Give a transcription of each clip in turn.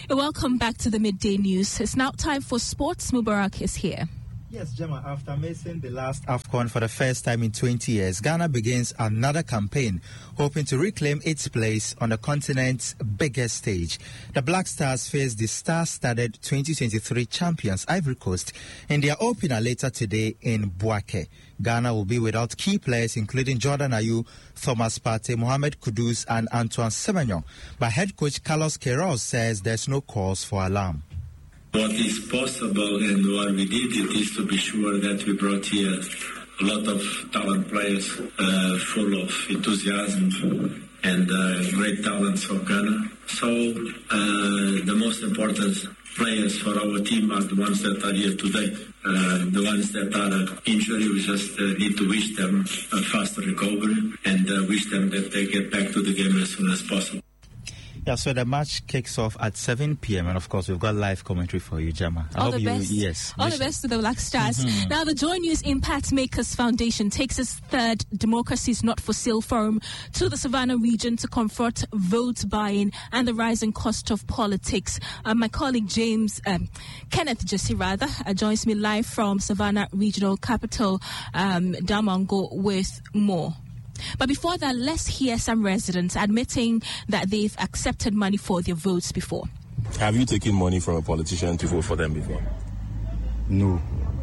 Welcome back to the Midday News. It's now time for sports. Mubarak is here. Yes, Gemma, after missing the last AFCON for the first time in 20 years, Ghana begins another campaign, hoping to reclaim its place on the continent's biggest stage. The Black Stars face the star-studded 2023 champions Ivory Coast in their opener later today in Bouaké. Ghana will be without key players including Jordan Ayew, Thomas Partey, Mohamed Kudus and Antoine Semenyo. But head coach Carlos Queiroz says there's no cause for alarm. What is possible and what we did it is to be sure that we brought here a lot of talent players full of enthusiasm and great talents of Ghana. So the most important players for our team are the ones that are here today. The ones that are injured, we just need to wish them a faster recovery and wish them that they get back to the game as soon as possible. Yeah, so the match kicks off at 7 p.m. and of course we've got live commentary for you, Gemma. All the best to the Black Stars. Mm-hmm. Now the Joy News Impact Makers Foundation takes its third Democracy is Not for Sale forum to the Savannah region to confront vote buying and the rising cost of politics. My colleague Kenneth Jesse joins me live from Savannah Regional Capital, Damongo, with more. But before that, let's hear some residents admitting that they've accepted money for their votes before. Have you taken money from a politician to vote for them before? No,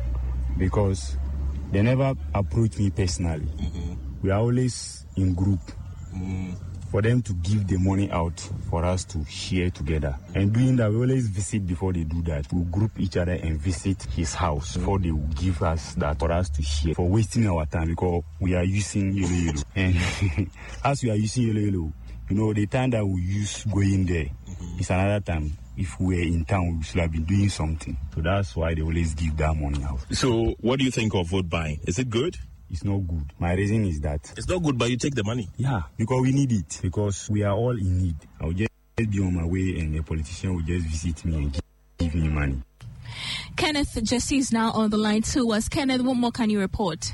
because they never approached me personally. Mm-hmm. We are always in group. Mm. For them to give the money out for us to share together. And doing that, we always visit before they do that. We group each other and visit his house before they will give us that for us to share. For wasting our time because we are using yellow. And as we are using yellow, the time that we use going there is another time. If we were in town, we should have been doing something. So that's why they always give that money out. So what do you think of vote buying? Is it good? It's not good. My reason is that it's not good, but you take the money. Yeah, because we need it. Because we are all in need. I'll just be on my way and a politician will just visit me and give me money. Kenneth Jesse is now on the line too. Kenneth, what more can you report?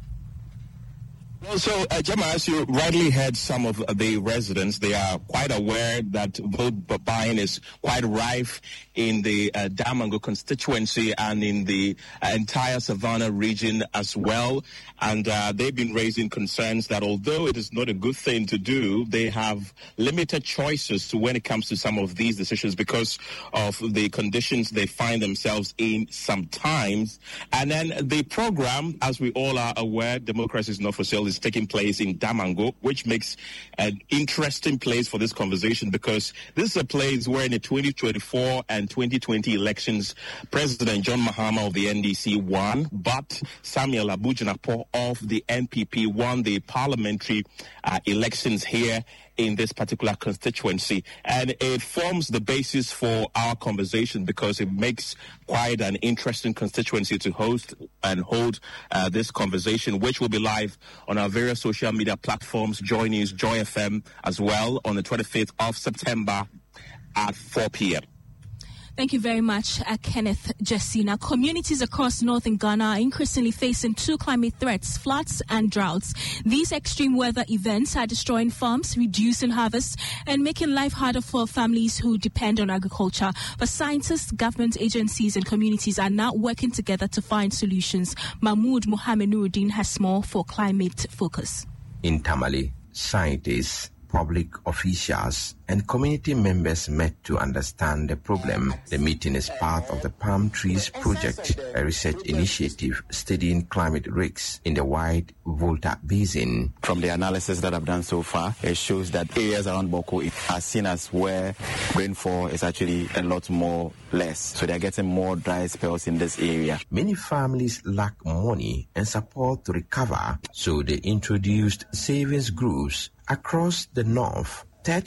Well, so, Gemma, as you rightly heard some of the residents, they are quite aware that vote buying is quite rife in the Damongo constituency and in the entire Savannah region as well. And they've been raising concerns that although it is not a good thing to do, they have limited choices to when it comes to some of these decisions because of the conditions they find themselves in sometimes. And then the program, as we all are aware, Democracy is Not for Sale, is taking place in Damongo, which makes an interesting place for this conversation because this is a place where in the 2024 and 2020 elections, President John Mahama of the NDC won, but Samuel Abu-Jinapor of the NPP won the parliamentary elections here in this particular constituency. And it forms the basis for our conversation because it makes quite an interesting constituency to host and hold this conversation, which will be live on our various social media platforms, Joy News, Joy FM, as well on the 25th of September at 4 p.m. Thank you very much, Kenneth Jesse. Now, communities across northern Ghana are increasingly facing two climate threats, floods and droughts. These extreme weather events are destroying farms, reducing harvests, and making life harder for families who depend on agriculture. But scientists, government agencies, and communities are now working together to find solutions. Mahmoud Mohamed Nuruddin has more for Climate Focus. In Tamale, scientists, public officials and community members met to understand the problem. The meeting is part of the Palm Trees Project, a research initiative studying climate risks in the wide Volta Basin. From the analysis that I've done so far, it shows that areas around Boko are seen as where rainfall is actually a lot more less. So they're getting more dry spells in this area. Many families lack money and support to recover, so they introduced savings groups across the north.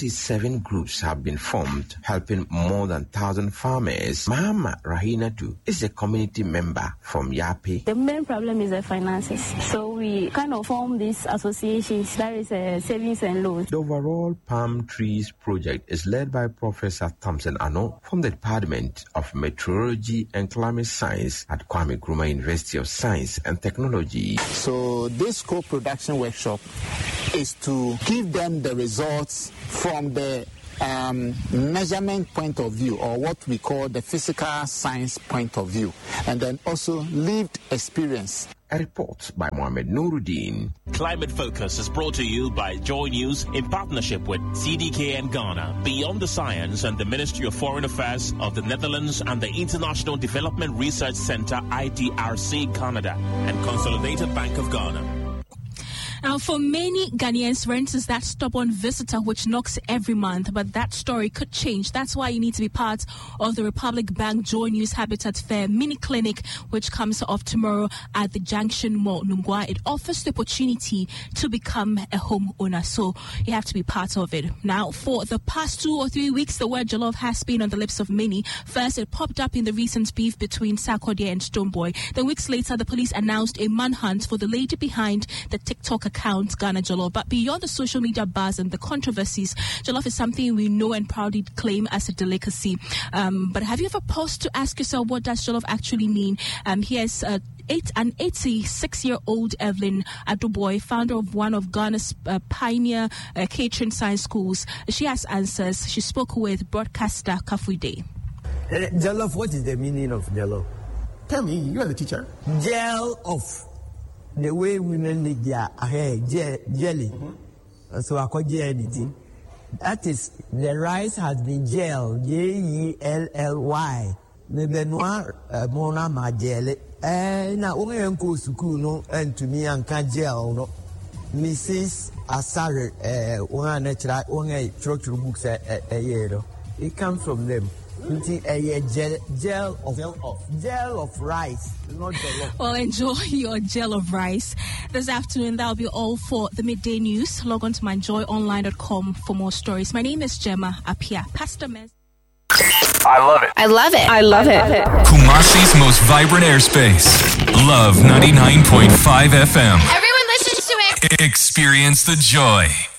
37 groups have been formed, helping more than 1,000 farmers. Mahama Rahinatu is a community member from Yapi. The main problem is the finances. So we kind of form these associations. There is a savings and loans. The overall Palm Trees Project is led by Professor Thompson Ano from the Department of Meteorology and Climate Science at Kwame Nkrumah University of Science and Technology. So this co-production workshop is to give them the results from the measurement point of view, or what we call the physical science point of view, and then also lived experience. A report by Mohamed Nuruddin. Climate Focus is brought to you by Joy News in partnership with CDKN Ghana, Beyond the Science, and the Ministry of Foreign Affairs of the Netherlands and the International Development Research Center IDRC Canada, and Consolidated Bank of Ghana. Now, for many Ghanaians, rent is that stubborn visitor which knocks every month, but that story could change. That's why you need to be part of the Republic Bank Joy News Habitat Fair mini clinic, which comes off tomorrow at the Junction Mall, Nungwa. It offers the opportunity to become a homeowner, so you have to be part of it. Now, for the past 2 or 3 weeks, the word jollof has been on the lips of many. First, it popped up in the recent beef between Sarkodie and Stonebwoy. Then weeks later, the police announced a manhunt for the lady behind the TikTok account Ghana Jollof. But beyond the social media buzz and the controversies, jollof is something we know and proudly claim as a delicacy. But have you ever paused to ask yourself, what does jollof actually mean? Here's an 86-year-old Evelyn Aduboy, founder of one of Ghana's pioneer catering science schools. She has answers. She spoke with broadcaster Kafuide. Jollof, what is the meaning of jollof? Tell me, you are the teacher. Gel of. The way women need their hair, jelly. So I call gel anything. That is, the rice has been gelled, Jelly. The Benoit Mona ma jelly. Na only uncle Suku no, and to me and can gel no. Mrs. Asare, one natural, only church books a year. It comes from them. A gel of rice, not jollof. Well, enjoy your gel of rice. This afternoon, that'll be all for the midday news. Log on to myjoyonline.com for more stories. My name is Gemma Apia. Pastor Mez. I love it. I love it. I love it. Kumasi's most vibrant airspace. Love 99.5 FM. Everyone listens to it. Experience the joy.